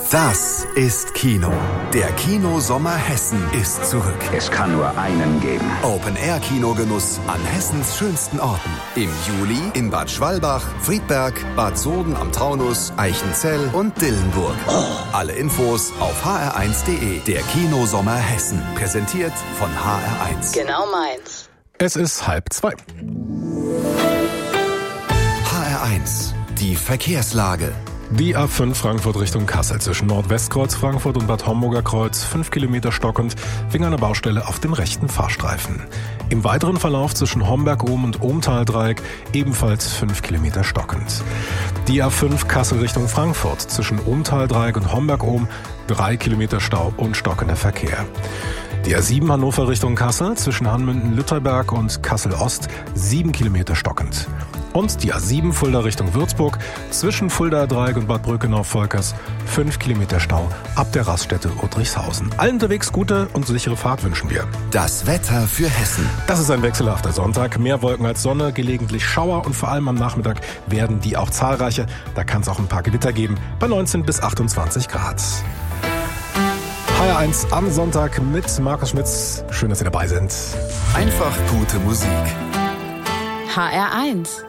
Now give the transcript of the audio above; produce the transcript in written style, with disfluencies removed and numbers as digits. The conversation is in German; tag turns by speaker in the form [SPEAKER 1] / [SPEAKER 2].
[SPEAKER 1] Das ist Kino. Der Kinosommer Hessen ist zurück.
[SPEAKER 2] Es kann nur einen geben.
[SPEAKER 1] Open-Air-Kinogenuss an Hessens schönsten Orten. Im Juli in Bad Schwalbach, Friedberg, Bad Soden am Taunus, Eichenzell und Dillenburg. Alle Infos auf hr1.de. Der Kinosommer Hessen. Präsentiert von HR1.
[SPEAKER 3] Genau meins.
[SPEAKER 4] Es ist 1:30.
[SPEAKER 1] HR1. Die Verkehrslage.
[SPEAKER 4] Die A5 Frankfurt Richtung Kassel zwischen Nordwestkreuz Frankfurt und Bad Homburger Kreuz 5 Kilometer stockend wegen einer Baustelle auf dem rechten Fahrstreifen. Im weiteren Verlauf zwischen Homberg-Ohm und Ohmtal-Dreieck ebenfalls 5 Kilometer stockend. Die A5 Kassel Richtung Frankfurt zwischen Ohmtal-Dreieck und Homberg-Ohm 3 Kilometer Stau und stockender Verkehr. Die A7 Hannover Richtung Kassel zwischen Hanmünden-Lütterberg und Kassel-Ost 7 Kilometer stockend. Und die A7 Fulda Richtung Würzburg zwischen Fulda-Dreieck und Bad Brückenau-Volkers 5 Kilometer Stau ab der Raststätte Uttrichshausen. Allen unterwegs gute und sichere Fahrt wünschen wir.
[SPEAKER 1] Das Wetter für Hessen.
[SPEAKER 4] Das ist ein wechselhafter Sonntag. Mehr Wolken als Sonne, gelegentlich Schauer und vor allem am Nachmittag werden die auch zahlreicher. Da kann es auch ein paar Gewitter geben bei 19 bis 28 Grad. HR1 am Sonntag mit Markus Schmitz. Schön, dass Sie dabei sind.
[SPEAKER 1] Einfach gute Musik.
[SPEAKER 3] HR1